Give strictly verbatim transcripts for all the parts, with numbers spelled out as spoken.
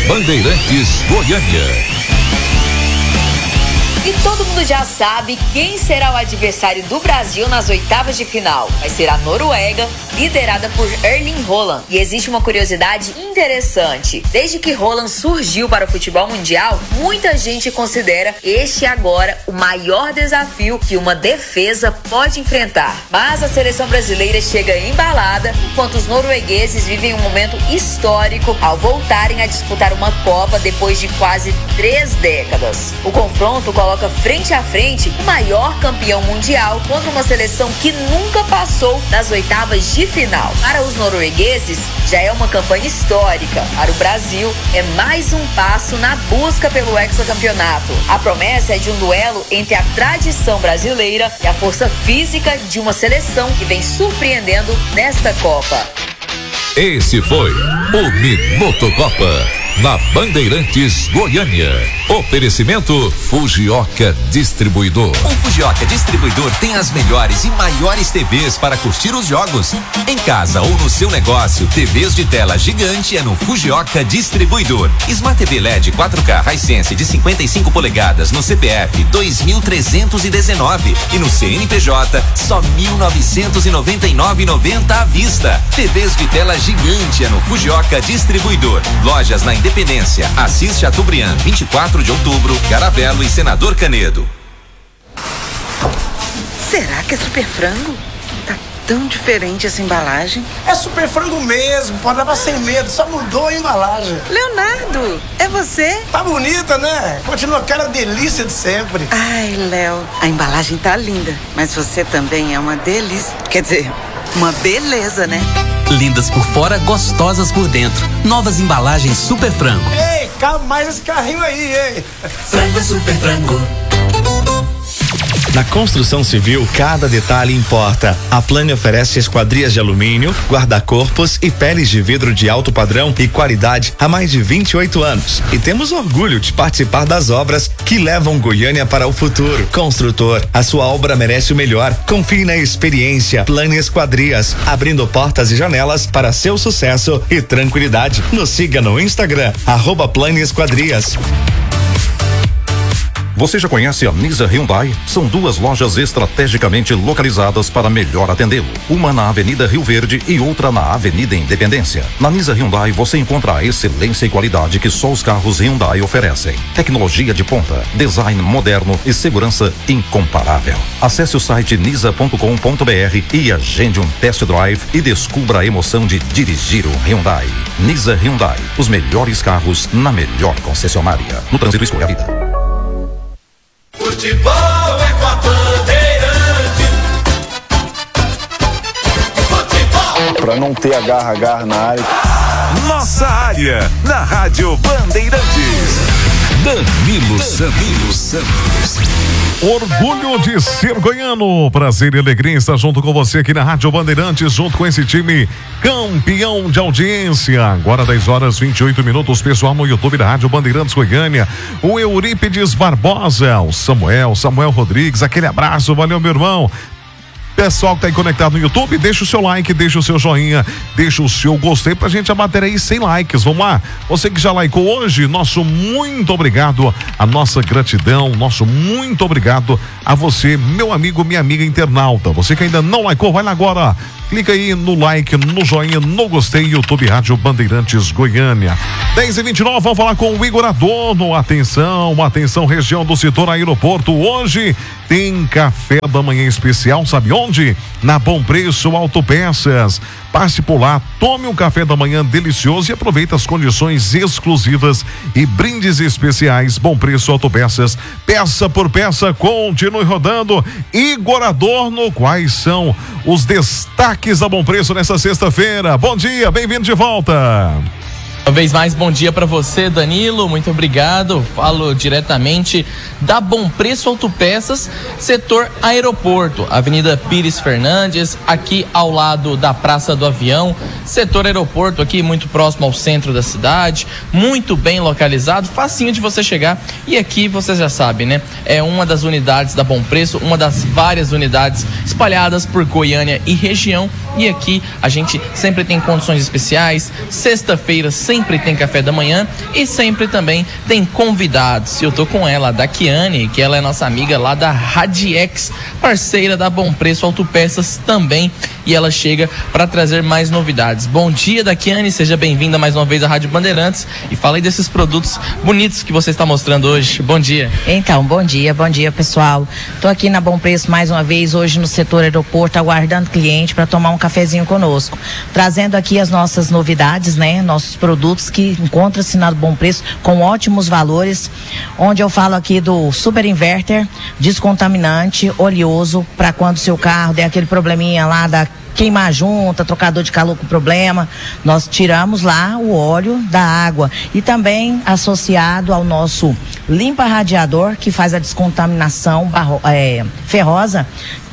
Bandeirantes Goiânia. E todo mundo já sabe quem será o adversário do Brasil nas oitavas de final. Vai ser a Noruega, liderada por Erling Haaland. E existe uma curiosidade interessante. Desde que Haaland surgiu para o futebol mundial, muita gente considera este agora o maior desafio que uma defesa pode enfrentar. Mas a seleção brasileira chega embalada, enquanto os noruegueses vivem um momento histórico ao voltarem a disputar uma Copa depois de quase três décadas. O confronto coloca coloca frente a frente o maior campeão mundial contra uma seleção que nunca passou das oitavas de final. Para os noruegueses, já é uma campanha histórica. Para o Brasil, é mais um passo na busca pelo hexacampeonato. A promessa é de um duelo entre a tradição brasileira e a força física de uma seleção que vem surpreendendo nesta Copa. Esse foi o Minuto Copa na Bandeirantes Goiânia. Oferecimento Fujioka Distribuidor. O Fujioka Distribuidor tem as melhores e maiores T Vs para curtir os jogos. Em casa ou no seu negócio, T Vs de tela gigante é no Fujioka Distribuidor. Smart T V L E D quatro K Hisense de cinquenta e cinco polegadas no C P F dois mil trezentos e dezenove e no C N P J só mil novecentos e noventa e nove reais e noventa centavos à vista. T Vs de tela gigante é no Fujioka Distribuidor. Lojas na Independência, Assis Chateaubriand, vinte e quatro de outubro, Caravelo e Senador Canedo. Será que é super frango? Tá tão diferente essa embalagem. É super frango mesmo, pode levar sem medo, só mudou a embalagem. Leonardo, é você? Tá bonita, né? Continua aquela delícia de sempre. Ai, Léo, a embalagem tá linda, mas você também é uma delícia. Quer dizer, uma beleza, né? Lindas por fora, gostosas por dentro. Novas embalagens Super Frango. Ei, cabe mais esse carrinho aí, hein? Frango Super Frango. Na construção civil, cada detalhe importa. A Plane oferece esquadrias de alumínio, guarda-corpos e peles de vidro de alto padrão e qualidade há mais de vinte e oito anos. E temos orgulho de participar das obras que levam Goiânia para o futuro. Construtor, a sua obra merece o melhor. Confie na experiência Plane Esquadrias, abrindo portas e janelas para seu sucesso e tranquilidade. Nos siga no Instagram, arroba Plane Esquadrias. Você já conhece a Nisa Hyundai? São duas lojas estrategicamente localizadas para melhor atendê-lo. Uma na Avenida Rio Verde e outra na Avenida Independência. Na Nisa Hyundai você encontra a excelência e qualidade que só os carros Hyundai oferecem. Tecnologia de ponta, design moderno e segurança incomparável. Acesse o site nisa ponto com ponto br e agende um test drive e descubra a emoção de dirigir um Hyundai. Nisa Hyundai, os melhores carros na melhor concessionária. No trânsito, escolha a vida. Futebol é com a Bandeirante. Futebol. Pra não ter agarra, agarra na área. Nossa área, na Rádio Bandeirantes. Danilo Santos. Orgulho de ser goiano, prazer e alegria estar junto com você aqui na Rádio Bandeirantes, junto com esse time campeão de audiência. Agora dez horas e vinte e oito minutos, pessoal no YouTube da Rádio Bandeirantes Goiânia. O Eurípides Barbosa, o Samuel, Samuel Rodrigues, aquele abraço, valeu meu irmão. Pessoal que tá aí conectado no YouTube, deixa o seu like, deixa o seu joinha, deixa o seu gostei pra gente abater aí cem likes, vamos lá? Você que já likeou hoje, nosso muito obrigado, a nossa gratidão, nosso muito obrigado a você, meu amigo, minha amiga internauta. Você que ainda não likeou, vai lá agora, clica aí no like, no joinha, no gostei, YouTube Rádio Bandeirantes Goiânia. dez e vinte e nove, vamos falar com o Igor Adorno. Atenção, atenção, região do setor aeroporto. Hoje tem café da manhã especial, sabe onde? Na Bom Preço Autopeças. Passe por lá, tome um café da manhã delicioso e aproveite as condições exclusivas e brindes especiais. Bom Preço Autopeças, peça por peça, continue rodando. Igor Adorno, quais são os destaques da Bom Preço nessa sexta-feira? Bom dia, bem-vindo de volta. Uma vez mais, bom dia para você, Danilo, muito obrigado. Falo diretamente da Bom Preço Autopeças, setor aeroporto, Avenida Pires Fernandes, aqui ao lado da Praça do Avião. Setor aeroporto aqui muito próximo ao centro da cidade, muito bem localizado, facinho de você chegar. E aqui você já sabe, né? É uma das unidades da Bom Preço, uma das várias unidades espalhadas por Goiânia e região, E aqui a gente sempre tem condições especiais, sexta-feira sempre tem café da manhã e sempre também tem convidados. Eu tô com ela, a Daquiane, que ela é nossa amiga lá da Radiex, parceira da Bom Preço Autopeças também, e ela chega para trazer mais novidades. Bom dia, Daquiane, seja bem-vinda mais uma vez à Rádio Bandeirantes e fala aí desses produtos bonitos que você está mostrando hoje. Bom dia. Então, bom dia, bom dia, pessoal. Tô aqui na Bom Preço mais uma vez hoje no setor aeroporto, aguardando cliente para tomar um cafezinho conosco, trazendo aqui as nossas novidades, né? Nossos produtos que encontram-se na Bom Preço com ótimos valores, onde eu falo aqui do super inverter, descontaminante, oleoso, para quando seu carro der aquele probleminha lá da queimar junta, trocador de calor com problema, nós tiramos lá o óleo da água e também associado ao nosso limpa radiador, que faz a descontaminação barro, é, ferrosa.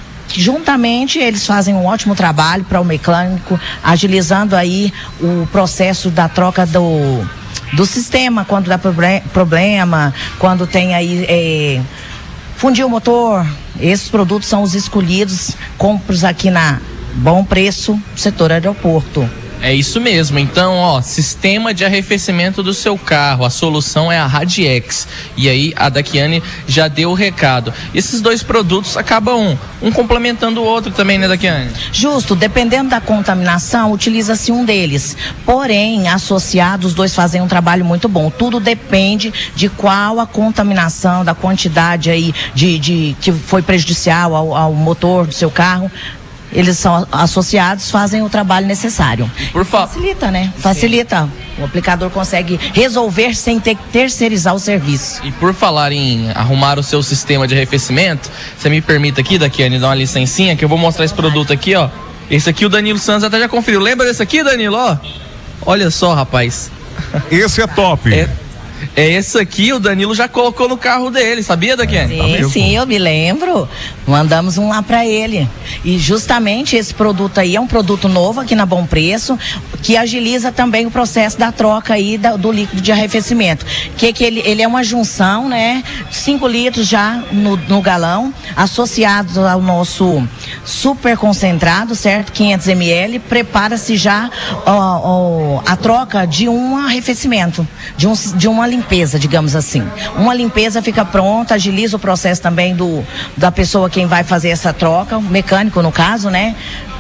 Juntamente eles fazem um ótimo trabalho para o mecânico, agilizando aí o processo da troca do do sistema, quando dá problema, quando tem aí é, fundiu o motor. Esses produtos são os escolhidos, compros aqui na Bom Preço, setor aeroporto. É isso mesmo, então, ó, sistema de arrefecimento do seu carro, a solução é a Radiex. E aí a Daquiane já deu o recado. Esses dois produtos acabam um complementando o outro também, né, Daquiane? Justo, dependendo da contaminação, utiliza-se um deles. Porém, associados, os dois fazem um trabalho muito bom. Tudo depende de qual a contaminação, da quantidade aí de, de que foi prejudicial ao, ao motor do seu carro. Eles são associados, fazem o trabalho necessário. Por favor. Facilita, né? Facilita. O aplicador consegue resolver sem ter que terceirizar o serviço. E por falar em arrumar o seu sistema de arrefecimento, você me permita aqui, Daquiane, dar uma licencinha, que eu vou mostrar esse produto aqui, ó. Esse aqui o Danilo Santos até já conferiu. Lembra desse aqui, Danilo? Ó, olha só, rapaz. Esse é top. É... É esse aqui, o Danilo já colocou no carro dele, sabia, Daquiane? Sim, tá sim, eu me lembro. Mandamos um lá pra ele. E justamente esse produto aí é um produto novo aqui na Bom Preço, que agiliza também o processo da troca aí da, do líquido de arrefecimento. Que, que ele, ele é uma junção, né? cinco litros já no, no galão, associado ao nosso super concentrado, certo? quinhentos mililitros. Prepara-se já ó, ó, a troca de um arrefecimento, de, um, de uma limpeza, digamos assim. Uma limpeza fica pronta, agiliza o processo também do, da pessoa quem vai fazer essa troca, o mecânico no caso, né?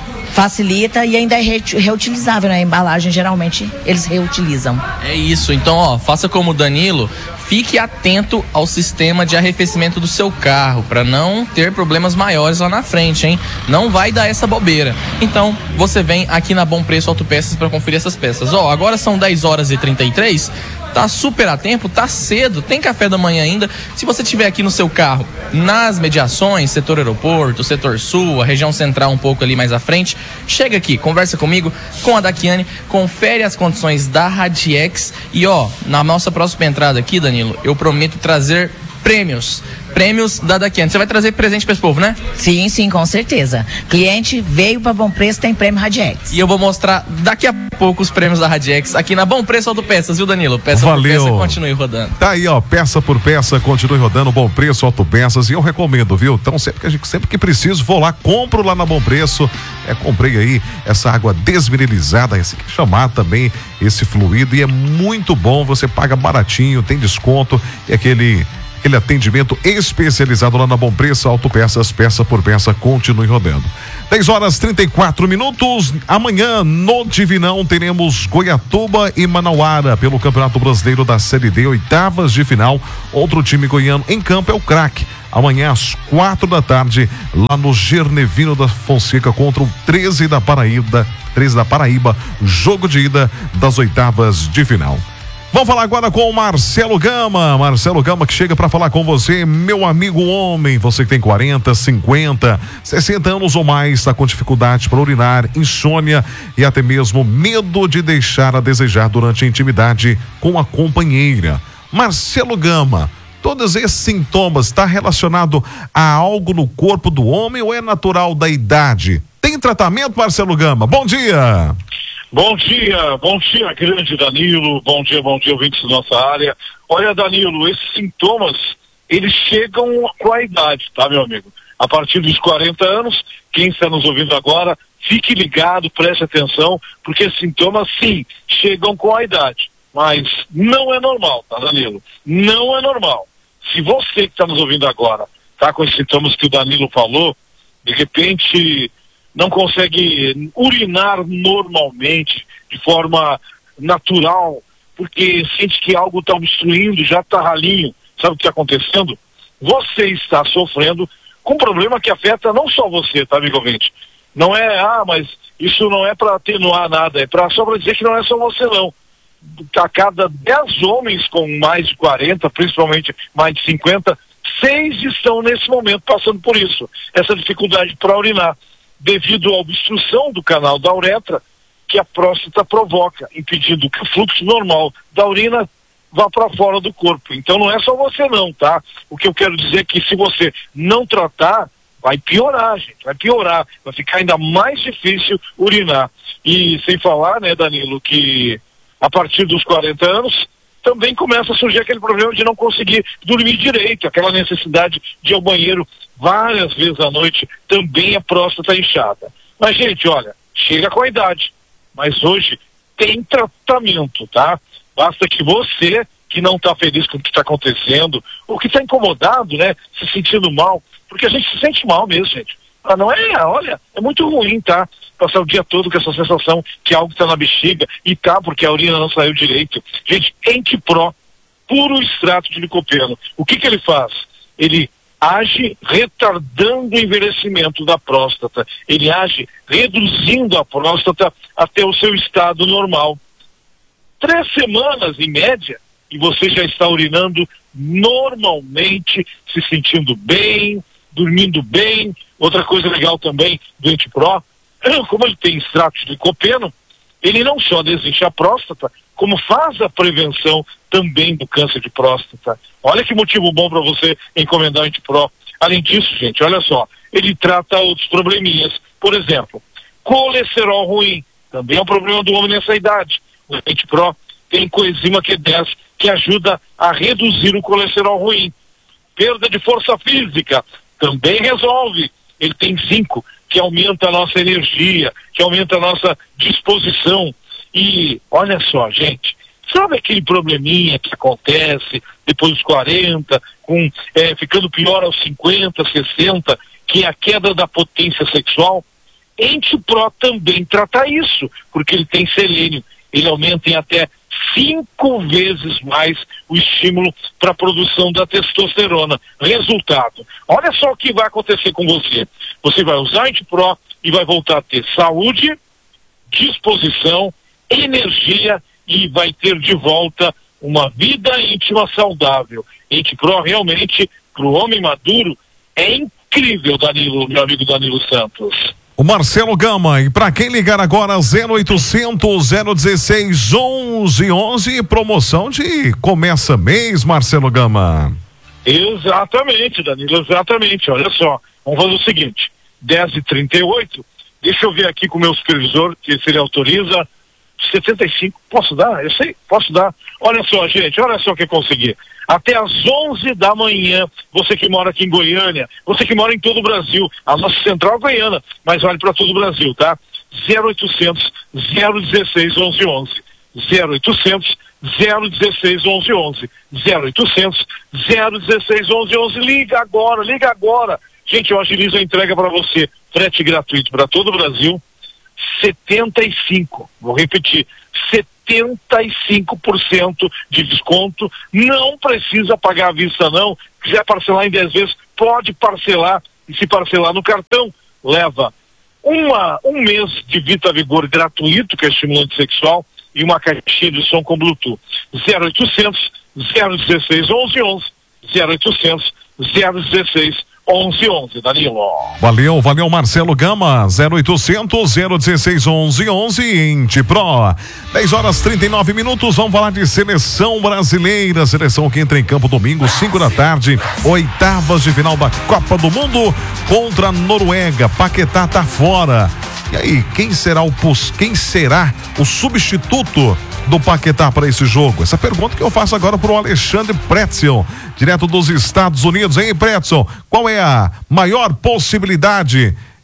Facilita e ainda é reutilizável, né? A embalagem geralmente eles reutilizam. É isso, então ó, faça como o Danilo, fique atento ao sistema de arrefecimento do seu carro, para não ter problemas maiores lá na frente, hein? Não vai dar essa bobeira. Então, você vem aqui na Bom Preço Autopeças para conferir essas peças. Ó, agora são dez horas e trinta e três, tá super a tempo, tá cedo, tem café da manhã ainda. Se você tiver aqui no seu carro, nas mediações, setor aeroporto, setor sul, a região central um pouco ali mais à frente, chega aqui, conversa comigo, com a Daquiane, confere as condições da Radiex e ó, na nossa próxima entrada aqui, Danilo, eu prometo trazer prêmios, prêmios da Daquiane. Você vai trazer presente para esse povo, né? Sim, sim, com certeza. Cliente veio para Bom Preço, tem prêmio Radiex. E eu vou mostrar daqui a pouco os prêmios da Radiex aqui na Bom Preço Autopeças, viu, Danilo? Peça Valeu. por peça, continue rodando. Tá aí, ó, peça por peça, continue rodando, Bom Preço Autopeças, e eu recomendo, viu? Então, sempre que, a gente, sempre que preciso, vou lá, compro lá na Bom Preço. É, comprei aí essa água desmineralizada, esse que chamar também esse fluido, e é muito bom, você paga baratinho, tem desconto, e aquele aquele atendimento especializado lá na Bom Preço Autopeças, peça por peça, continue rodando. dez horas e trinta e quatro minutos. Amanhã no Divinão teremos Goiatuba e Manauara pelo Campeonato Brasileiro da Série D, oitavas de final. Outro time goiano em campo é o Craque. Amanhã às quatro da tarde, lá no Gernevino da Fonseca contra o treze da Paraíba, treze da Paraíba, jogo de ida das oitavas de final. Vamos falar agora com o Marcelo Gama. Marcelo Gama que chega para falar com você, meu amigo homem. Você que tem quarenta, cinquenta, sessenta anos ou mais, está com dificuldade para urinar, insônia e até mesmo medo de deixar a desejar durante a intimidade com a companheira. Marcelo Gama, todos esses sintomas está relacionado a algo no corpo do homem ou é natural da idade? Tem tratamento, Marcelo Gama? Bom dia. Bom dia, bom dia, grande Danilo, bom dia, bom dia, ouvintes da nossa área. Olha, Danilo, esses sintomas, eles chegam com a idade, tá, meu amigo? A partir dos quarenta anos, quem está nos ouvindo agora, fique ligado, preste atenção, porque sintomas sim, chegam com a idade, mas não é normal, tá, Danilo? Não é normal. Se você que está nos ouvindo agora tá com os sintomas que o Danilo falou, de repente não consegue urinar normalmente, de forma natural, porque sente que algo está obstruindo, já está ralinho, sabe o que está acontecendo? Você está sofrendo com um problema que afeta não só você, tá, amigo ouvinte? Não é, ah, mas isso não é para atenuar nada, é pra, só para dizer que não é só você não. A cada dez homens com mais de quarenta, principalmente mais de cinquenta, seis estão nesse momento passando por isso, essa dificuldade para urinar, devido à obstrução do canal da uretra que a próstata provoca, impedindo que o fluxo normal da urina vá para fora do corpo. Então não é só você não, tá? O que eu quero dizer é que se você não tratar, vai piorar, gente, vai piorar, vai ficar ainda mais difícil urinar. E sem falar, né, Danilo, que a partir dos quarenta anos também começa a surgir aquele problema de não conseguir dormir direito, aquela necessidade de ir ao banheiro várias vezes à noite, também a próstata inchada. Mas, gente, olha, chega com a idade, mas hoje tem tratamento, tá? Basta que você, que não está feliz com o que está acontecendo, ou que está incomodado, né, se sentindo mal, porque a gente se sente mal mesmo, gente. Ah, não é, olha, é muito ruim, tá? Passar o dia todo com essa sensação que algo está na bexiga, e tá, porque a urina não saiu direito. Gente, Entipro, puro extrato de licopeno. O que que ele faz? Ele age retardando o envelhecimento da próstata. Ele age reduzindo a próstata até o seu estado normal. Três semanas, em média, e você já está urinando normalmente, se sentindo bem, dormindo bem. Outra coisa legal também do Entipro, como ele tem extrato de licopeno, ele não só desincha a próstata, como faz a prevenção também do câncer de próstata. Olha que motivo bom para você encomendar o Entipro. Além disso, gente, olha só, ele trata outros probleminhas. Por exemplo, colesterol ruim, também é um problema do homem nessa idade. O Entipro tem coenzima Q dez, que ajuda a reduzir o colesterol ruim. Perda de força física, também resolve. Ele tem zinco, que aumenta a nossa energia, que aumenta a nossa disposição. E olha só, gente, sabe aquele probleminha que acontece depois dos quarenta, com, é, ficando pior aos cinquenta, sessenta, que é a queda da potência sexual? Entipro também trata isso, porque ele tem selênio. Ele aumenta em até cinco vezes mais o estímulo para a produção da testosterona. Resultado, olha só o que vai acontecer com você. Você vai usar Entipro e vai voltar a ter saúde, disposição, energia e vai ter de volta uma vida íntima saudável. Entipro realmente, para o homem maduro, é incrível, Danilo, meu amigo Danilo Santos. O Marcelo Gama, e para quem ligar agora, zero oitocentos, zero dezesseis, onze onze, promoção de começa mês, Marcelo Gama. Exatamente, Danilo, exatamente. Olha só, vamos fazer o seguinte, dez e trinta e oito, deixa eu ver aqui com o meu supervisor, que se ele autoriza, setenta e cinco, posso dar? Eu sei, posso dar. Olha só, gente, olha só o que eu consegui. Até às onze da manhã, você que mora aqui em Goiânia, você que mora em todo o Brasil, a nossa central é Goiânia, mas vale para todo o Brasil, tá? zero oitocentos, zero dezesseis, onze onze. zero oitocentos, zero dezesseis, onze onze. zero oitocentos, zero dezesseis, onze onze. Liga agora, liga agora. Gente, eu agilizo a entrega para você. Frete gratuito para todo o Brasil. setenta e cinco, vou repetir, setenta e cinco por cento de desconto, não precisa pagar à vista não, quiser parcelar em dez vezes, pode parcelar, e se parcelar no cartão, leva uma, um mês de Vita Vigor gratuito, que é estimulante sexual, e uma caixinha de som com Bluetooth. zero oitocentos, zero dezesseis, onze onze, zero oitocentos, zero dezesseis, onze onze, Danilo. Valeu, valeu, Marcelo Gama, zero oitocentos, zero dezesseis, onze onze, Entipro. dez horas e trinta e nove minutos, vamos falar de seleção brasileira, seleção que entra em campo domingo, cinco da tarde, oitavas de final da Copa do Mundo contra a Noruega. Paquetá tá fora. E aí, quem será o quem será o substituto do Paquetá para esse jogo? Essa pergunta que eu faço agora para o Alexandre Pretzel, direto dos Estados Unidos. Hein, Pretzel? Qual é a maior possibilidade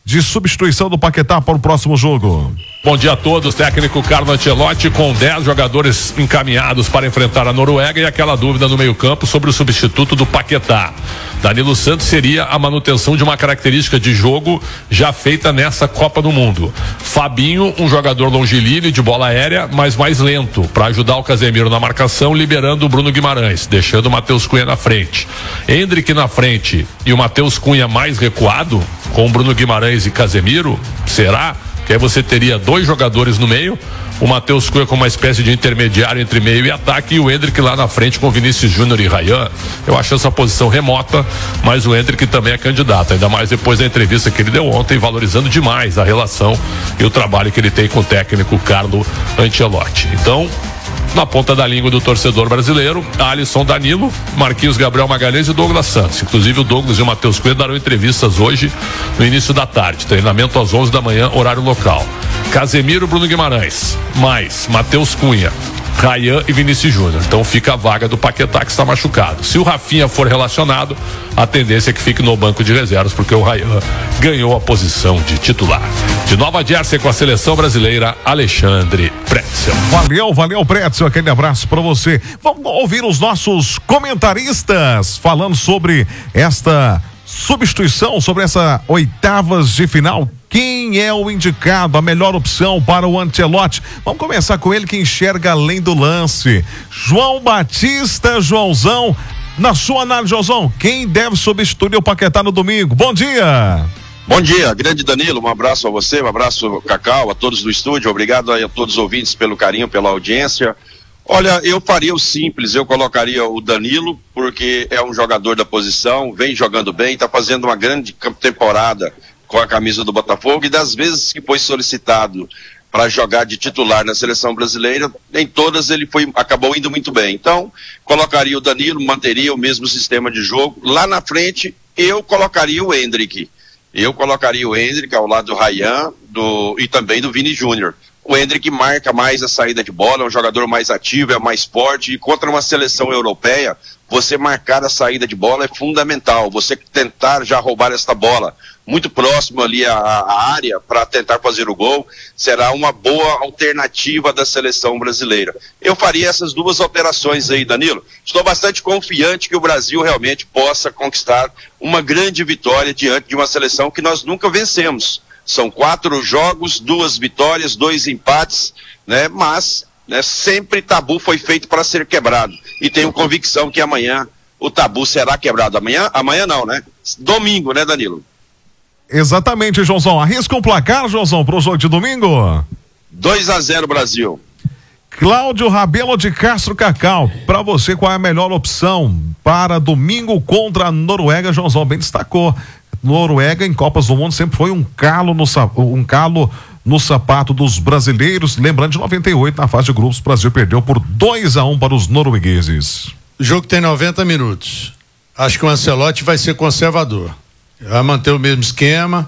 de substituição do Paquetá para o próximo jogo? Bom dia a todos, técnico Carlo Ancelotti com dez jogadores encaminhados para enfrentar a Noruega e aquela dúvida no meio-campo sobre o substituto do Paquetá. Danilo Santos seria a manutenção de uma característica de jogo já feita nessa Copa do Mundo. Fabinho, um jogador longilíneo de bola aérea, mas mais lento, para ajudar o Casemiro na marcação, liberando o Bruno Guimarães, deixando o Matheus Cunha na frente. Endrick na frente e o Matheus Cunha mais recuado, com o Bruno Guimarães e Casemiro, será? Que aí você teria dois jogadores no meio, o Matheus Cunha com uma espécie de intermediário entre meio e ataque, e o Endrick lá na frente com Vinícius Júnior e Ryan. Eu acho essa posição remota, mas o Endrick também é candidato, ainda mais depois da entrevista que ele deu ontem, valorizando demais a relação e o trabalho que ele tem com o técnico Carlo Ancelotti. Então, na ponta da língua do torcedor brasileiro, Alisson, Danilo, Marquinhos, Gabriel Magalhães e Douglas Santos. Inclusive o Douglas e o Matheus Cunha darão entrevistas hoje no início da tarde. Treinamento às onze da manhã, horário local. Casemiro, Bruno Guimarães, mais Matheus Cunha, Ryan e Vinícius Júnior. Então fica a vaga do Paquetá, que está machucado. Se o Rafinha for relacionado, a tendência é que fique no banco de reservas, porque o Ryan ganhou a posição de titular. De Nova Jersey com a seleção brasileira, Alexandre Pretzel. Valeu, valeu, Pretzel, aquele abraço para você. Vamos ouvir os nossos comentaristas falando sobre esta substituição, sobre essa oitavas de final. Quem é o indicado, a melhor opção para o Ancelotti? Vamos começar com ele que enxerga além do lance. João Batista, Joãozão, na sua análise, Joãozão, quem deve substituir o Paquetá no domingo? Bom dia! Bom dia, grande Danilo, um abraço a você, um abraço Cacau, a todos do estúdio, obrigado a todos os ouvintes pelo carinho, pela audiência. Olha, eu faria o simples, eu colocaria o Danilo, porque é um jogador da posição, vem jogando bem, está fazendo uma grande temporada com a camisa do Botafogo, e das vezes que foi solicitado para jogar de titular na seleção brasileira, em todas ele foi, acabou indo muito bem. Então, colocaria o Danilo, manteria o mesmo sistema de jogo. Lá na frente, eu colocaria o Endrick. Eu colocaria o Endrick ao lado do Ryan do, e também do Vini Júnior. O Endrick marca mais a saída de bola, é um jogador mais ativo, é mais forte, e contra uma seleção europeia, você marcar a saída de bola é fundamental, você tentar já roubar esta bola muito próximo ali à, à área para tentar fazer o gol, será uma boa alternativa da seleção brasileira. Eu faria essas duas alterações aí, Danilo. Estou bastante confiante que o Brasil realmente possa conquistar uma grande vitória diante de uma seleção que nós nunca vencemos. São quatro jogos, duas vitórias, dois empates, né? Mas né, sempre tabu foi feito para ser quebrado. E tenho convicção que amanhã o tabu será quebrado. Amanhã? Amanhã não, né? Domingo, né, Danilo? Exatamente, Joãozão. Arrisca um placar, Joãozão, para o jogo de domingo? dois a zero Brasil. Cláudio Rabelo de Castro Cacau, para você qual é a melhor opção para domingo contra a Noruega? Joãozão bem destacou. Noruega em Copas do Mundo sempre foi um calo no, um calo no sapato dos brasileiros. Lembrando de noventa e oito, na fase de grupos, o Brasil perdeu por dois a um para os noruegueses. O jogo tem noventa minutos. Acho que o Ancelotti vai ser conservador. Vai manter o mesmo esquema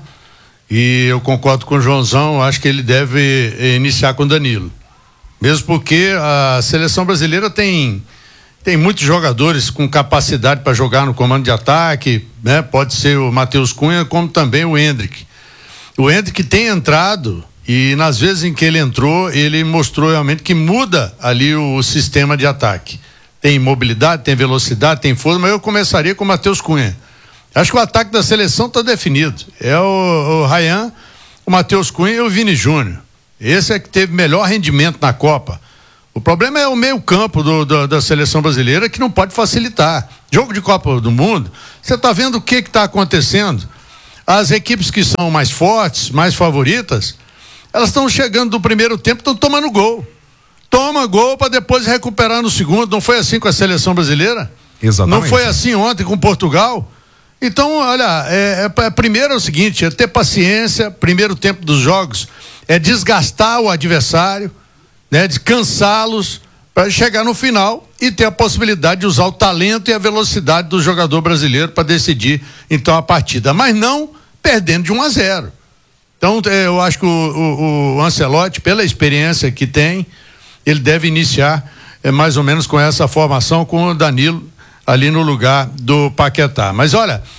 e eu concordo com o Joãozão, acho que ele deve iniciar com o Danilo. Mesmo porque a seleção brasileira tem tem muitos jogadores com capacidade para jogar no comando de ataque, né? Pode ser o Matheus Cunha, como também o Endrick. O Endrick tem entrado e nas vezes em que ele entrou, ele mostrou realmente que muda ali o, o sistema de ataque. Tem mobilidade, tem velocidade, tem força, mas eu começaria com o Matheus Cunha. Acho que o ataque da seleção está definido. É o, o Ryan, o Matheus Cunha e o Vini Júnior. Esse é que teve melhor rendimento na Copa. O problema é o meio campo do, do, da seleção brasileira, que não pode facilitar. Jogo de Copa do Mundo, você está vendo o que está acontecendo? As equipes que são mais fortes, mais favoritas, elas estão chegando do primeiro tempo, estão tomando gol. Toma gol para depois recuperar no segundo. Não foi assim com a seleção brasileira? Exatamente. Não foi assim ontem com Portugal? Então, olha, é, é, primeiro é o seguinte, é ter paciência, primeiro tempo dos jogos, é desgastar o adversário, né, de cansá-los para chegar no final e ter a possibilidade de usar o talento e a velocidade do jogador brasileiro para decidir então a partida, mas não perdendo de um a zero. Então é, eu acho que o, o, o Ancelotti, pela experiência que tem, ele deve iniciar é, mais ou menos com essa formação, com o Danilo ali no lugar do Paquetá. Mas olha,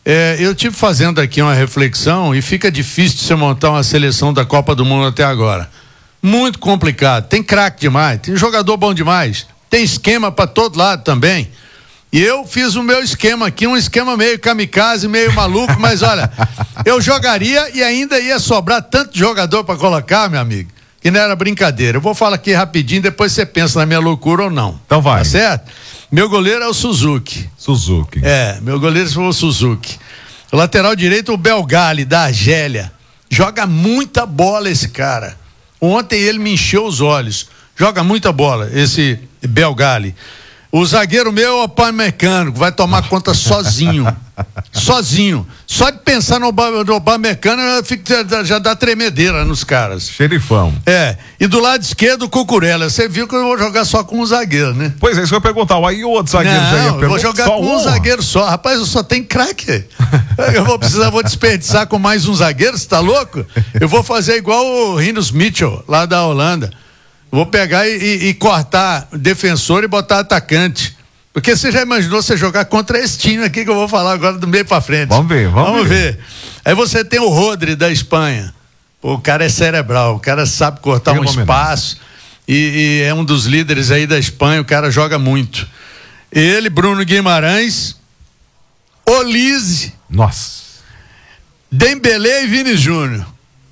É, eu tive fazendo aqui uma reflexão e fica difícil de você montar uma seleção da Copa do Mundo até agora. Muito complicado. Tem craque demais, tem jogador bom demais, tem esquema para todo lado também. E eu fiz o meu esquema aqui, um esquema meio kamikaze, meio maluco, mas olha, eu jogaria e ainda ia sobrar tanto jogador para colocar, meu amigo, que não era brincadeira. Eu vou falar aqui rapidinho, depois você pensa na minha loucura ou não. Então vai. Tá certo? Meu goleiro é o Suzuki. Suzuki. É, meu goleiro foi o Suzuki. O lateral direito, o Belgali, da Argélia. Joga muita bola esse cara. Ontem ele me encheu os olhos. Joga muita bola, esse Belgali. O zagueiro meu é o Upamecano, vai tomar conta sozinho. Sozinho. Só de pensar no Upamecano já dá tremedeira nos caras. Xerifão. É. E do lado esquerdo, o Cucurella. Você viu que eu vou jogar só com um zagueiro, né? Pois é, isso que eu ia perguntar. Aí o outro zagueiro Não, já ia perguntar. Eu vou jogar com um, um zagueiro só. Rapaz, eu só tenho craque. Eu vou precisar, vou desperdiçar com mais um zagueiro, você tá louco? Eu vou fazer igual o Rinus Mitchell, lá da Holanda. Vou pegar e, e, e cortar defensor e botar atacante. Porque você já imaginou você jogar contra esse time aqui que eu vou falar agora do meio pra frente. Vamos ver, vamos, vamos ver. ver. Aí você tem o Rodri da Espanha. O cara é cerebral, o cara sabe cortar um espaço e, e é um dos líderes aí da Espanha, o cara joga muito. Ele, Bruno Guimarães, Olise. Nossa. Dembélé e Vini Júnior.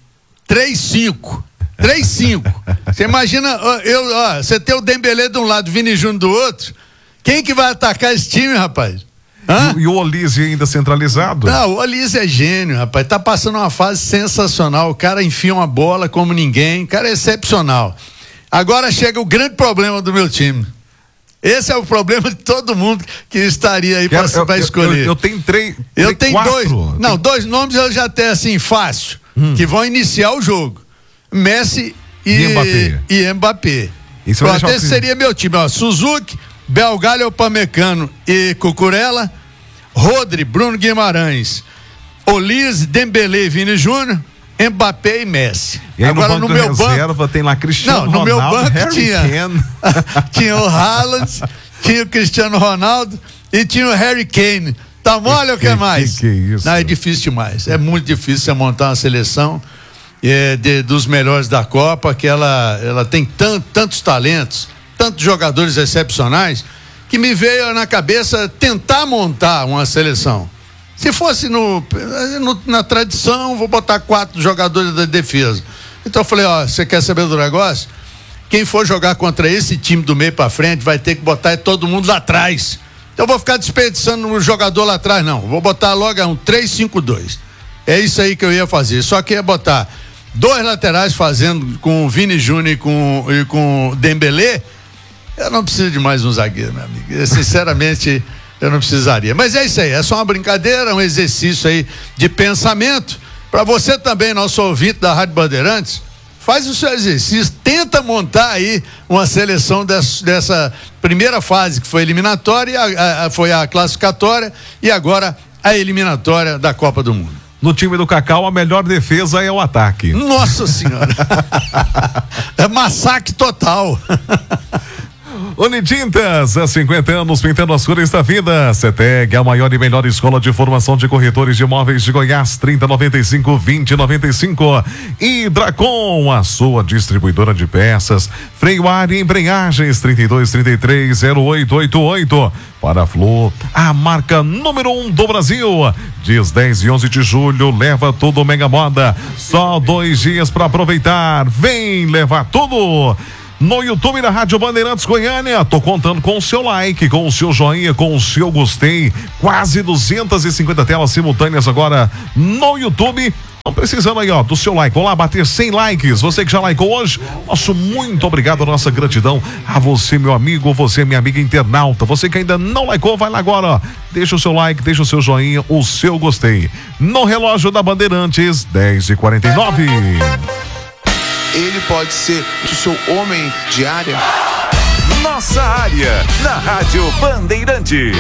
três cinco. três cinco. Você imagina, eu, ó, você tem o Dembélé de um lado, Vini Júnior do outro. Quem que vai atacar esse time, rapaz? Hã? E, e o Olise ainda centralizado? Não, o Olise é gênio, rapaz. Tá passando uma fase sensacional. O cara enfia uma bola como ninguém. O cara é excepcional. Agora chega o grande problema do meu time. Esse é o problema de todo mundo que estaria aí para escolher. Eu, eu, eu tenho três. Eu tenho quatro. dois. Não, dois nomes eu já tenho assim, fácil. Hum. Que vão iniciar o jogo. Messi e, e Mbappé. E Mbappé. Pronto, esse seria meu time. Ó, Suzuki, Belgali, Upamecano e Cucurella, Rodri, Bruno Guimarães, Olise, Dembélé, Vini Júnior, Mbappé e Messi. E aí agora no, banco no meu reserva banco tem lá Cristiano não, no Ronaldo, meu banco Harry tinha Kane. tinha o Haaland, tinha o Cristiano Ronaldo e tinha o Harry Kane. Tá mole ou que, que mais? Que, que é isso? Não, é difícil demais. É muito difícil você montar uma seleção é, de, dos melhores da Copa, que ela, ela tem tant, tantos talentos, tantos jogadores excepcionais, que me veio na cabeça tentar montar uma seleção. Se fosse no, no, na tradição, vou botar quatro jogadores da defesa. Então eu falei, ó, você quer saber do negócio? Quem for jogar contra esse time do meio pra frente vai ter que botar todo mundo lá atrás. Então eu vou ficar desperdiçando no jogador lá atrás, não. Vou botar logo um três cinco dois. É isso aí que eu ia fazer. Só que ia botar dois laterais fazendo com o Vini Júnior e com, e com o Dembélé. Eu não preciso de mais um zagueiro, meu amigo. Eu, sinceramente, eu não precisaria. Mas é isso aí, é só uma brincadeira, um exercício aí de pensamento. Para você também, nosso ouvinte da Rádio Bandeirantes, faz o seu exercício, tenta montar aí uma seleção dessa, dessa primeira fase, que foi eliminatória, a, a, foi a classificatória e agora a eliminatória da Copa do Mundo. No time do Cacau, a melhor defesa é o ataque. Nossa Senhora! É massacre total. Unitintas, há cinquenta anos pintando as cores da vida. CETEG, a maior e melhor escola de formação de corretores de imóveis de Goiás, trinta noventa e cinco, vinte noventa e cinco. Hidracom, a sua distribuidora de peças, freio ar e embreagens, trinta e dois, trinta e três, zero oito oito oito. Para a Flor, a marca número um do Brasil. Dias dez e onze de julho, leva tudo Mega Moda. Só dois dias para aproveitar. Vem levar tudo. No YouTube da Rádio Bandeirantes Goiânia, tô contando com o seu like, com o seu joinha, com o seu gostei, quase duzentas e cinquenta telas simultâneas agora no YouTube. Não precisando aí, ó, do seu like. Vamos lá bater cem likes. Você que já likeou hoje, nosso muito obrigado, a nossa gratidão a você, meu amigo, você, minha amiga internauta. Você que ainda não likeou, vai lá agora, ó. Deixa o seu like, deixa o seu joinha, o seu gostei. No relógio da Bandeirantes, dez e quarenta e nove. Ele pode ser o seu homem de área. Nossa área, na Rádio Bandeirantes.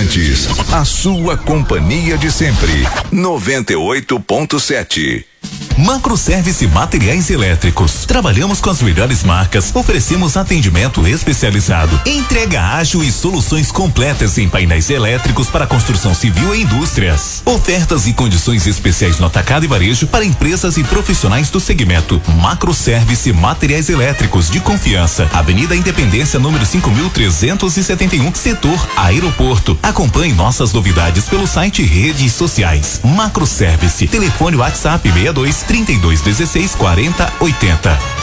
Bandeirantes, a sua companhia de sempre. noventa e oito ponto sete. Macroservice Materiais Elétricos. Trabalhamos com as melhores marcas, oferecemos atendimento especializado, entrega ágil e soluções completas em painéis elétricos para construção civil e indústrias. Ofertas e condições especiais no atacado e varejo para empresas e profissionais do segmento. Macroservice Materiais Elétricos de confiança. Avenida Independência, número cinco mil trezentos e setenta e um, setor Aeroporto. Acompanhe nossas novidades pelo site e redes sociais. Macroservice. Telefone WhatsApp seis dois, trinta e dois, dezesseis, quarenta, oitenta.